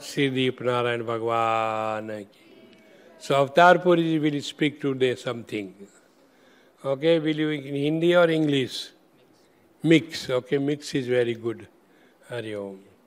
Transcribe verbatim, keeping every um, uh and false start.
Sri Deep Narayan Bhagwan. So Avatar Puri will speak today something. Okay, will you in Hindi or English? Mix. Okay, mix is very good. Hari Om.